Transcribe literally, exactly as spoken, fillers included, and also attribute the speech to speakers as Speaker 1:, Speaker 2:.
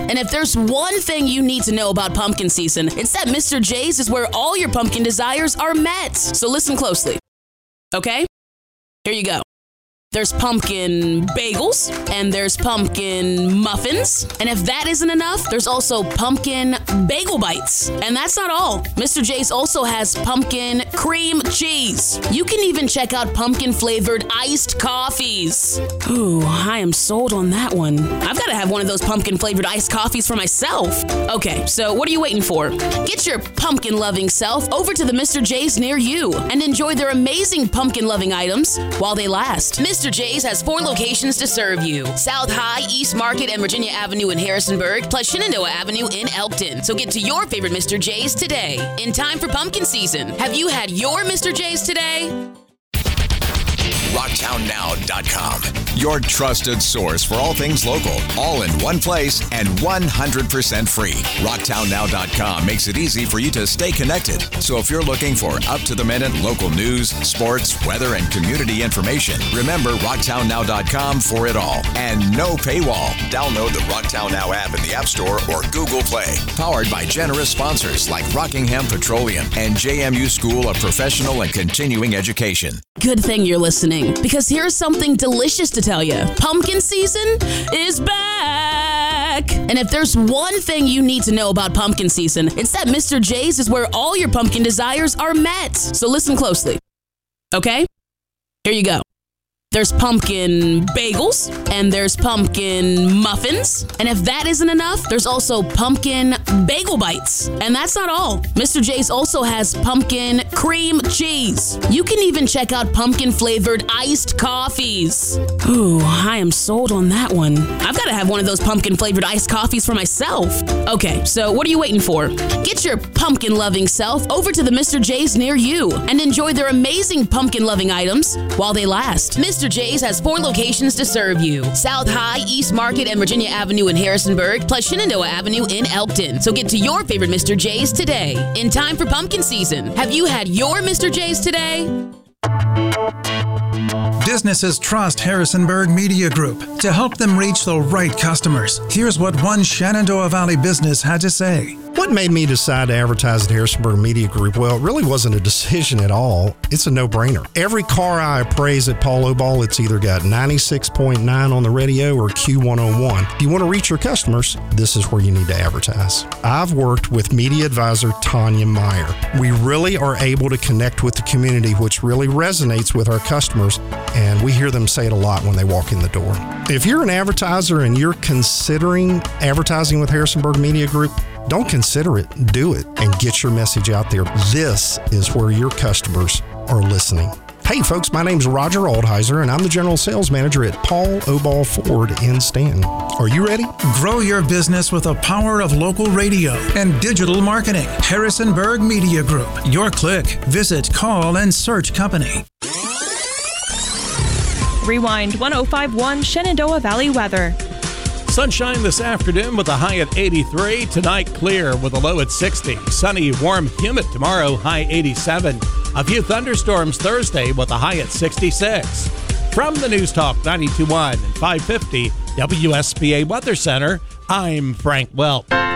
Speaker 1: And if there's one thing you need to know about pumpkin season, it's that Mister J's is where all your pumpkin desires are met. So listen closely. Okay? Here you go. There's pumpkin bagels, and there's pumpkin muffins. And if that isn't enough, there's also pumpkin bagel bites. And that's not all. Mister J's also has pumpkin cream cheese. You can even check out pumpkin-flavored iced coffees. Ooh, I am sold on that one. I've got to have one of those pumpkin-flavored iced coffees for myself. Okay, so what are you waiting for? Get your pumpkin-loving self over to the Mister J's near you and enjoy their amazing pumpkin-loving items while they last. Mister J's has four locations to serve you. South High, East Market, and Virginia Avenue in Harrisonburg, plus Shenandoah Avenue in Elkton. So get to your favorite Mister J's today, in time for pumpkin season. Have you had your Mister J's today?
Speaker 2: rocktown now dot com. Your trusted source for all things local, all in one place and one hundred percent free. rocktown now dot com makes it easy for you to stay connected. So if you're looking for up-to-the-minute local news, sports, weather, and community information, remember rocktown now dot com for it all. And no paywall. Download the Rocktown Now app in the App Store or Google Play. Powered by generous sponsors like Rockingham Petroleum and J M U School of Professional and Continuing Education.
Speaker 1: Good thing you're listening, because here's something delicious to tell you. Pumpkin season is back! And if there's one thing you need to know about pumpkin season, it's that Mister J's is where all your pumpkin desires are met. So listen closely. Okay? Here you go. There's pumpkin bagels, and there's pumpkin muffins. And if that isn't enough, there's also pumpkin bagel bites. And that's not all. Mister J's also has pumpkin cream cheese. You can even check out pumpkin-flavored iced coffees. Ooh, I am sold on that one. I've got to have one of those pumpkin-flavored iced coffees for myself. Okay, so what are you waiting for? Get your pumpkin-loving self over to the Mister J's near you and enjoy their amazing pumpkin-loving items while they last. Mister J's has four locations to serve you. South High, East Market, and Virginia Avenue in Harrisonburg, plus Shenandoah Avenue in Elkton. So get to your favorite Mister J's today, in time for pumpkin season. Have you had your Mister J's today?
Speaker 3: Businesses trust Harrisonburg Media Group to help them reach the right customers. Here's what one Shenandoah Valley business had to say.
Speaker 4: What made me decide to advertise at Harrisonburg Media Group? Well, it really wasn't a decision at all. It's a no-brainer. Every car I appraise at Paul Obal, it's either got ninety-six point nine on the radio or Q one oh one. If you want to reach your customers, this is where you need to advertise. I've worked with media advisor Tanya Meyer. We really are able to connect with the community, which really resonates with our customers, and we hear them say it a lot when they walk in the door. If you're an advertiser and you're considering advertising with Harrisonburg Media Group, don't consider it, do it, and get your message out there. This is where your customers are listening. Hey folks, my name's Roger Aldheiser, and I'm the General Sales Manager at Paul Obal Ford in Stanton. Are you ready?
Speaker 3: Grow your business with the power of local radio and digital marketing. Harrisonburg Media Group. Your click. Visit, call, and search company.
Speaker 5: Rewind one oh five point one Shenandoah Valley weather.
Speaker 6: Sunshine this afternoon with a high at eighty-three. Tonight clear with a low at sixty. Sunny, warm, humid tomorrow, high eighty-seven. A few thunderstorms Thursday with a high at sixty-six. From the News Talk ninety-two point one and five fifty W S B A Weather Center, I'm Frank Welp.